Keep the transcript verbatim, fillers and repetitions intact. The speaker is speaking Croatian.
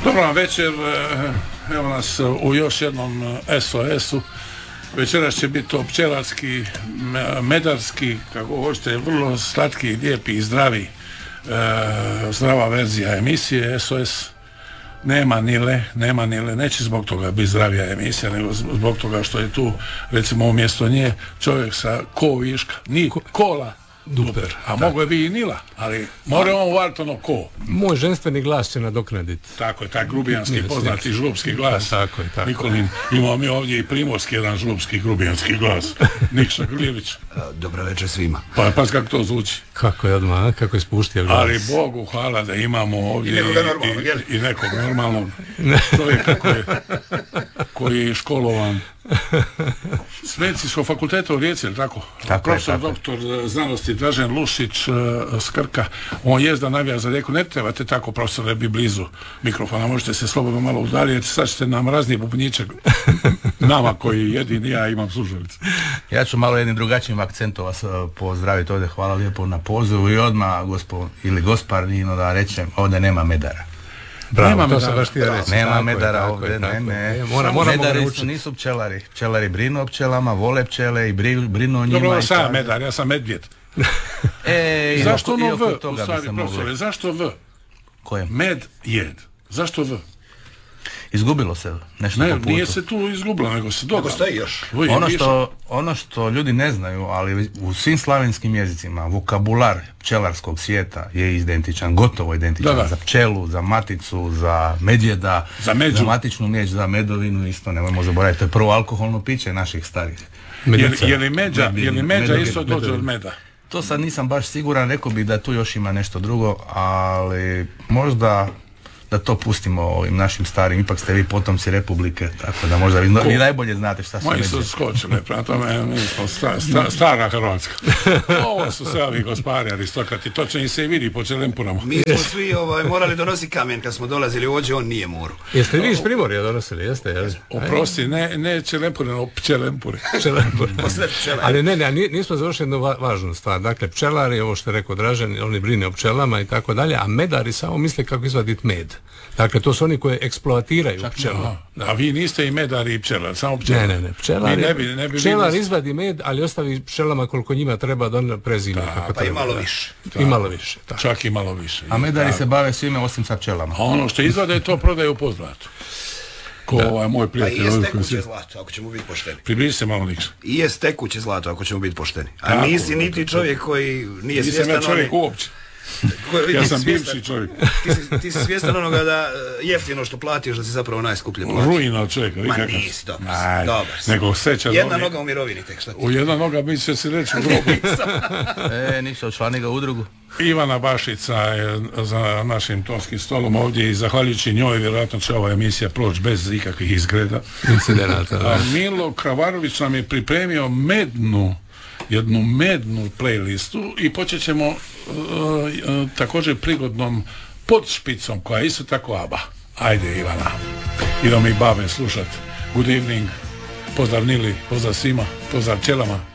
Dobro vam večer, evo nas u još jednom S O S-u. Večeras će biti to pčelarski, medarski, kako hoćete, vrlo slatki, lijepi i zdravi, zdrava verzija emisije S O S. Nema nile, nema nile, neće zbog toga biti zdravija emisija, nego zbog toga što je tu, recimo, umjesto nje čovjek sa ko viška, ni kola, duper, a mogo je bi i nila, ali mora on uvariti ono ko. Moj ženstveni glas će nadoknaditi. Tako je, tak grubijanski poznati žlupski glas. Tako je, tako. Nikolin, imamo mi ovdje i primorski jedan žlupski grubijanski glas. Nikša Grlijević. Dobro večer svima. Pa, pa kako to zvuči. Kako je odmah, kako je spustio glas. Ali Bogu hvala da imamo ovdje i nekog normalnog, i, i, i nekog normalnog čovjeka koji, koji je školovan s Medicinskog fakulteta u Rijeci, ili tako? Tako Profesor je, tako. doktor znanosti Dražen Lušić uh, s Krka. On je da navija za Rijeku. Ne trebate tako, profesore, bi blizu mikrofona. Možete se slobodno malo udaljiti. Sad ćete nam razni bubnjičak nama koji jedini ja imam slušalice. Ja ću malo jednim drugačijim akcentom vas pozdraviti ovdje. Hvala lijepo na pozivu i odmah gospod ili gospodino da rečem, ovdje nema medara. Bravo, nema to medara. sam baš htio reći. Nema tako medara je, ovdje, je, ne, ne. je. Mora, moramo medari naučiti. su, nisu pčelari. Pčelari brinu o pčelama, vole pčele i brinu, brinu o njima. Dobro, i sam tako. medar, ja sam medvjed. E, i Zašto oko- i ono oko V, u toga bi stvari, se mogli- profesore, zašto V? Koje? Med jed. Zašto V? Izgubilo se nešto Ne, po putu. nije se tu izgubilo, nego se dodalo. Nego stoji još. V je Ono više. što, ono što ljudi ne znaju, ali u svim slavenskim jezicima vokabular pčelarskog svijeta je identičan, gotovo identičan. Da, da. Za pčelu, za maticu, za medvjeda, Za među. za matičnu mjeđ, za medovinu isto, nemojmo zaboraviti. To je prvo alkoholno piće naših starih. Je li, Medica. je li međa, je li međa Medovin, isto dođe medovin. od meda? To sad nisam baš siguran, rekao bih da tu još ima nešto drugo, ali možda da to pustimo ovim našim starim, ipak ste vi potomci Republike, tako da možda vi, vi najbolje znate šta su Moji međe. su skočili, prema tome mi smo sta, sta, stara Hrvatska. Ovo su sve ovi gospari, aristokrati, to će im se i vidi po čelempunama. Mi smo svi ovaj, morali donositi kamen kad smo dolazili ovdje, on nije moru. Jeste vi iz Primorja donosili, jeste? jeste? Oprosti, ne, ne čelempure, nego pčelempure. Posle pčela. Ali ne, ne, ni- nismo završili jednu va- važnu stvar. Dakle, pčelari, ovo što je rekao Dražen, oni brine o pčelama i tako dalje, a medari samo misle kako izvaditi med. Dakle, to su oni koji eksploatiraju pčelu. Aha. A vi niste i medari i pčelar, samo pčelar. Ne, ne, ne, pčelar, Mi ne bi, ne bi pčelar bili- izvadi med, ali ostavi pčelama koliko njima treba da on prezime. kako Pa i treba, malo da. više. I malo više, tako. Čak i malo više. A medari se bave svime osim sa pčelama. A ono što izvade, to prodaju u Pozdratu. Ko ovaj moj Pa i prijatelj. jest ovaj koji tekuće se- zlato, ako ćemo biti pošteni. Približi se malo Nikša. I jest tekuće zlato, ako ćemo biti pošteni. A Tako, nisi niti tako. čovjek koji nije Nisam svjestan... ja čovjek oni- uopće. koji- Ja ti sam si bivši svjestan- čovjek. Ti si, ti si svjestan onoga da e, jeftino što platiš, da si zapravo najskuplje platiš. Ruina od čovjeka. Ma nikakav. nisi, dobar si, Aj, dobar si. Nego sreća da Jedna oni- noga u mirovini tek, šta ti? U jedna noga bi će se reći u grobu. E, ništa, odšlani ga u udrugu. Ivana Bašica je za našim tonskim stolom ovdje i zahvaljujući njoj vjerojatno će ova emisija proći bez ikakvih izgreda. Incidenata, da. A Milo Kravarović nam je pripremio mednu, jednu mednu playlistu i počet ćemo uh, uh, također prigodnom pod špicom koja je isto tako ABBA. Ajde Ivana, idemo mi babe slušat. Good evening, pozdrav Nili, pozdrav svima, pozdrav pčelama.